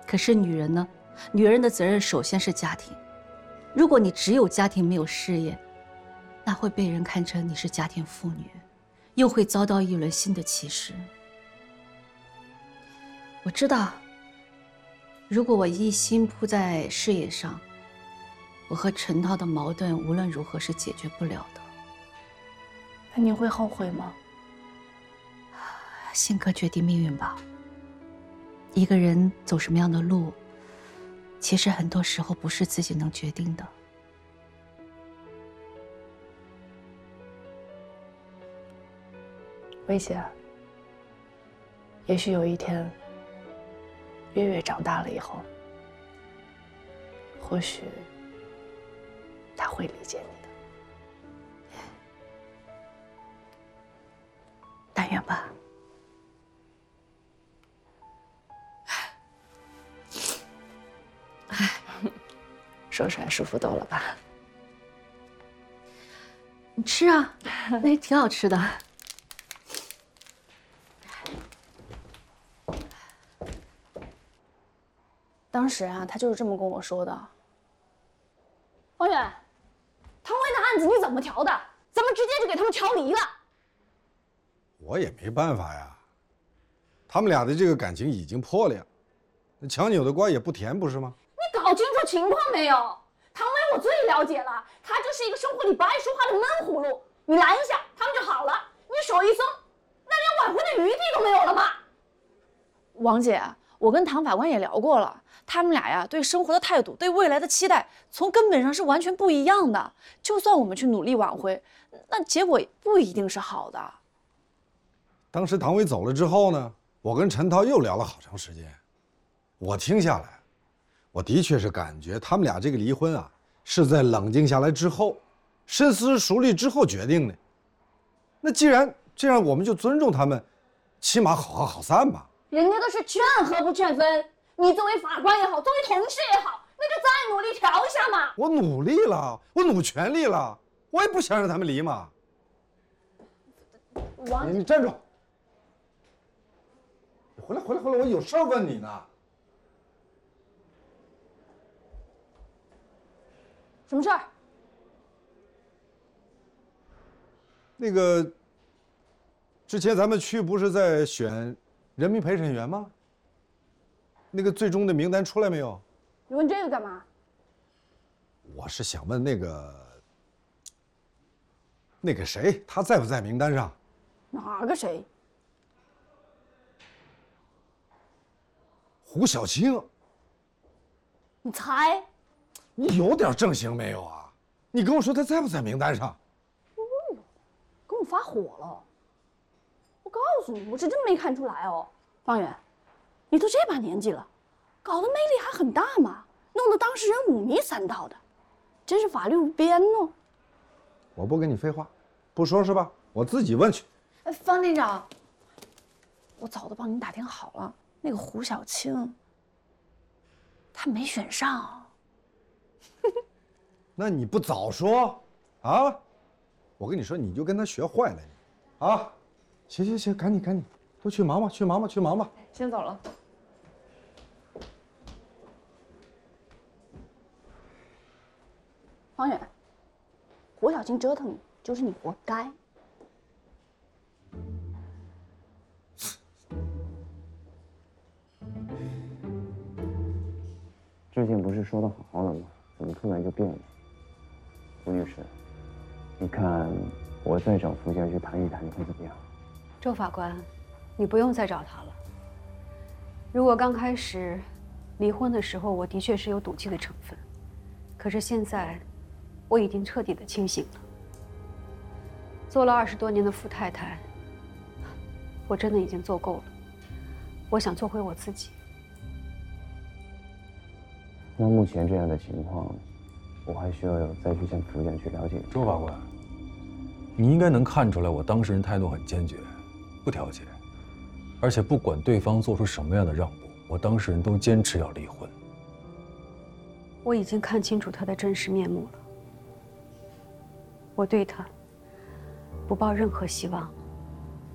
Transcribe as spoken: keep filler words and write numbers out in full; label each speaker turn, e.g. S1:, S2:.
S1: 可是女人呢？女人的责任首先是家庭。如果你只有家庭没有事业，那会被人看成你是家庭妇女，又会遭到一轮新的歧视。我知道，如果我一心扑在事业上，我和陈涛的矛盾无论如何是解决不了的。
S2: 那你会后悔吗？
S1: 性格决定命运吧。一个人走什么样的路，其实很多时候不是自己能决定的。
S2: 薇姐，也许有一天，月月长大了以后，或许他会理解你的。
S1: 但愿吧。
S2: 说出来舒服多了吧？
S1: 你吃啊，那挺好吃的。
S2: 当时啊，他就是这么跟我说的。方远，唐薇的案子你怎么调的？怎么直接就给他们调离了？
S3: 我也没办法呀，他们俩的这个感情已经破了呀，那强扭的瓜也不甜，不是吗？
S2: 你搞清楚情况没有？唐薇我最了解了，她就是一个生活里不爱说话的闷葫芦。你拦一下，他们就好了；你手一松，那连挽回的余地都没有了吗？王姐，我跟唐法官也聊过了，他们俩呀对生活的态度、对未来的期待，从根本上是完全不一样的。就算我们去努力挽回，那结果不一定是好的。
S3: 当时唐薇走了之后呢，我跟陈涛又聊了好长时间。我听下来，我的确是感觉他们俩这个离婚啊，是在冷静下来之后，深思熟虑之后决定的。那既然这样，我们就尊重他们，起码好合好散吧。
S2: 人家都是劝和不劝分，你作为法官也好，作为同事也好，那就再努力调一下嘛。
S3: 我努力了，我努全力了，我也不想让他们离嘛。
S2: 王，
S3: 你你站住！你回来回来回来，我有事儿问你呢。
S2: 什么事儿？
S3: 那个，之前咱们去不是在选人民陪审员吗？那个最终的名单出来没有？
S2: 你问这个干嘛？
S3: 我是想问那个那个谁，他在不在名单上？
S2: 哪个谁？
S3: 胡小青。
S2: 你猜？
S3: 你有点正形没有啊？你跟我说他在不在名单上？
S2: 跟我发火了！我告诉你，我是真没看出来哦。方远，你都这把年纪了，搞得魅力还很大嘛，弄得当事人五迷三道的，真是法律无边哦。
S3: 我不跟你废话，不说是吧？我自己问去。
S2: 哎，方店长，我早都帮您打听好了，那个胡小青，她没选上。
S3: 那你不早说啊！我跟你说，你就跟他学坏了你，啊！行行行，赶紧赶紧，都去忙吧，去忙吧，去忙吧。
S2: 先走了。方远，胡小青折腾你，就是你活该。
S4: 之前不是说的好好的吗？怎么突然就变了？吴律师，你看我再找福建去谈一谈，你看怎么样？
S5: 周法官，你不用再找他了。如果刚开始离婚的时候，我的确是有赌气的成分，可是现在我已经彻底的清醒了。做了二十多年的富太太，我真的已经做够了。我想做回我自己。
S4: 那目前这样的情况，我还需要再去向福建去了解。
S6: 周法官，你应该能看出来，我当事人态度很坚决，不调解，而且不管对方做出什么样的让步，我当事人都坚持要离婚。
S5: 我已经看清楚他的真实面目了，我对他不抱任何希望了。